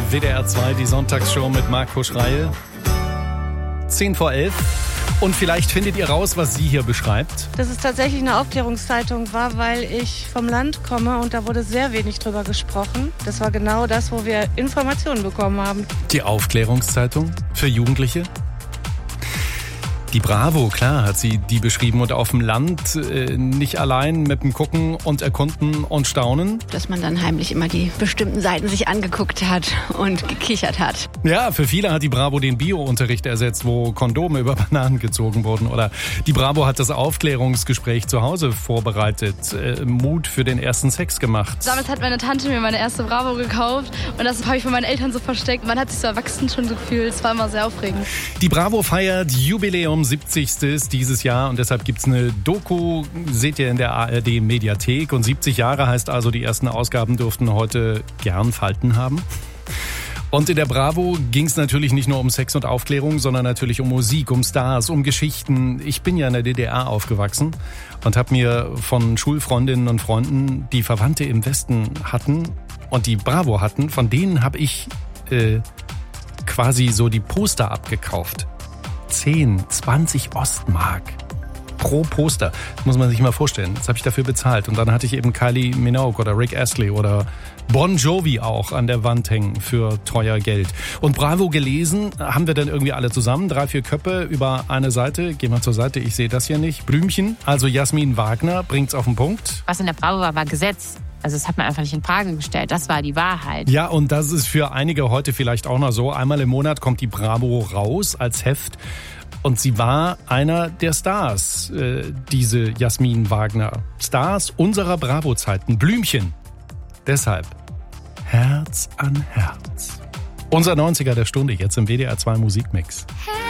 WDR 2, die Sonntagsshow mit Marco Schreil. 10:11. Und vielleicht findet ihr raus, was sie hier beschreibt. Dass es tatsächlich eine Aufklärungszeitung war, weil ich vom Land komme und da wurde sehr wenig drüber gesprochen. Das war genau das, wo wir Informationen bekommen haben. Die Aufklärungszeitung für Jugendliche? Die Bravo, klar, hat sie die beschrieben. Und auf dem Land nicht allein mit dem Gucken und Erkunden und Staunen. Dass man dann heimlich immer die bestimmten Seiten sich angeguckt hat und gekichert hat. Ja, für viele hat die Bravo den Bio-Unterricht ersetzt, wo Kondome über Bananen gezogen wurden. Oder die Bravo hat das Aufklärungsgespräch zu Hause vorbereitet, Mut für den ersten Sex gemacht. Damals hat meine Tante mir meine erste Bravo gekauft und das habe ich von meinen Eltern so versteckt. Man hat sich so erwachsen schon gefühlt, es war immer sehr aufregend. Die Bravo feiert Jubiläum 70. dieses Jahr und deshalb gibt's eine Doku, seht ihr in der ARD Mediathek. Und 70 Jahre heißt also, die ersten Ausgaben dürften heute gern Falten haben. Und in der Bravo ging's natürlich nicht nur um Sex und Aufklärung, sondern natürlich um Musik, um Stars, um Geschichten. Ich bin ja in der DDR aufgewachsen und habe mir von Schulfreundinnen und Freunden, die Verwandte im Westen hatten und die Bravo hatten, von denen habe ich quasi so die Poster abgekauft. 10, 20 Ostmark pro Poster. Das muss man sich mal vorstellen. Das habe ich dafür bezahlt. Und dann hatte ich eben Kylie Minogue oder Rick Astley oder Bon Jovi auch an der Wand hängen für teuer Geld. Und Bravo gelesen haben wir dann irgendwie alle zusammen. 3, 4 Köpfe über eine Seite. Geh mal zur Seite, ich sehe das hier nicht. Blümchen, also Jasmin Wagner, bringt's auf den Punkt. Was in der Bravo war Gesetz. Also das hat man einfach nicht in Frage gestellt. Das war die Wahrheit. Ja, und das ist für einige heute vielleicht auch noch so. Einmal im Monat kommt die Bravo raus als Heft. Und sie war einer der Stars, diese Jasmin Wagner. Stars unserer Bravo-Zeiten. Blümchen. Deshalb Herz an Herz. Unser 90er der Stunde jetzt im WDR 2 Musikmix.